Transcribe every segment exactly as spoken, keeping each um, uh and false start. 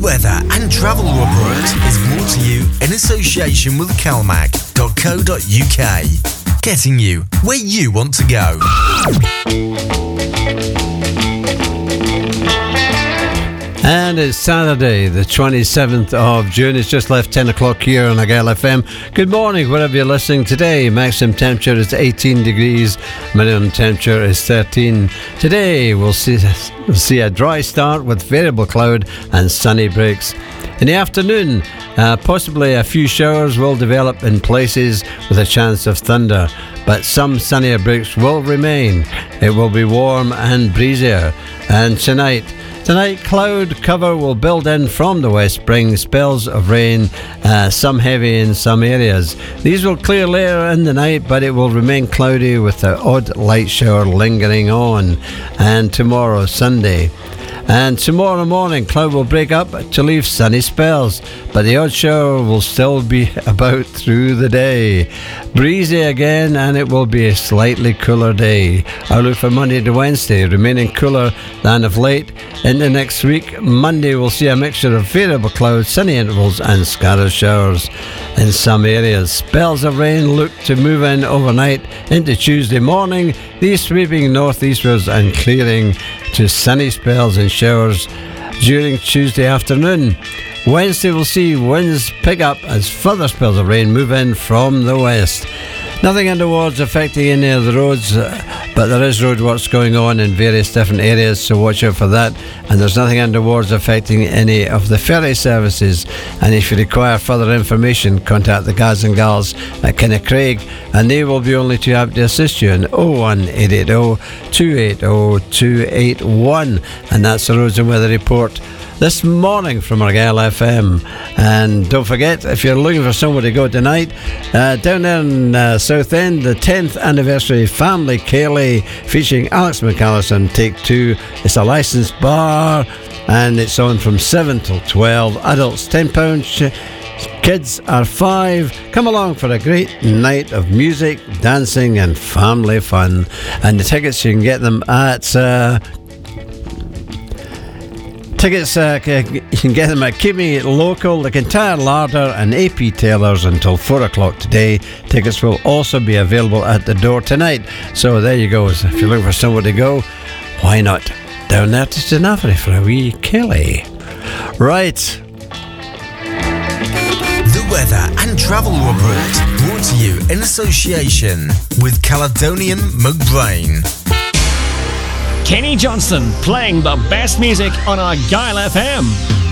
weather and travel report is brought to you in association with calmac dot co dot uk. Getting you where you want to go. And it's Saturday, the twenty-seventh of June. It's just left ten o'clock here on Argyll F M. Good morning, wherever you're listening today. Maximum temperature is eighteen degrees. Minimum temperature is thirteen. Today, we'll see, we'll see a dry start with variable cloud and sunny breaks. In the afternoon, uh, possibly a few showers will develop in places with a chance of thunder, but some sunnier breaks will remain. It will be warm and breezier. And tonight, Tonight, cloud cover will build in from the west, bringing spells of rain, uh, some heavy in some areas. These will clear later in the night, but it will remain cloudy with the odd light shower lingering on. And tomorrow, Sunday. And tomorrow morning, cloud will break up to leave sunny spells, but the odd shower will still be about through the day. Breezy again, and it will be a slightly cooler day. Outlook for Monday to Wednesday, remaining cooler than of late. In the next week, Monday will see a mixture of variable clouds, sunny intervals and scattered showers in some areas. Spells of rain look to move in overnight into Tuesday morning, these sweeping northeastwards and clearing to sunny spells and showers during Tuesday afternoon. Wednesday will see winds pick up as further spells of rain move in from the west. Nothing untoward affecting any of the roads, but there is roadworks going on in various different areas, so watch out for that. And there's nothing untoward affecting any of the ferry services. And if you require further information, contact the Guys and Gals at Kinnacraig, and they will be only too happy to assist you in oh one eight eight oh, two eight oh, two eight one. And that's the roads and weather report this morning from Argyll F M. And don't forget, if you're looking for somewhere to go tonight, uh, down there in uh, Southend, the tenth anniversary Family Cayley featuring Alex McAllison, Take Two. It's a licensed bar and it's on from seven till twelve. Adults ten pounds, kids are five. Come along for a great night of music, dancing and family fun. And the tickets, you can get them at uh, Tickets, uh, you can get them at Keep Me Local, the Kintyre Larder and A P Taylors until four o'clock today. Tickets will also be available at the door tonight. So there you go. If you're looking for somewhere to go, why not down there to Tenaffery for a wee Kelly. Right. The weather and travel report brought to you in association with Caledonian McBrain. Kenny Johnston playing the best music on Argyll F M.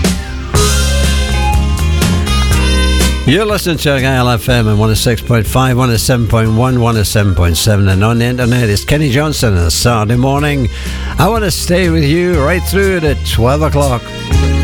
You're listening to Argyll F M on one oh six point five, one oh seven point one, one oh seven point seven, and on the internet. It's Kenny Johnston on a Saturday morning. I want to stay with you right through to twelve o'clock.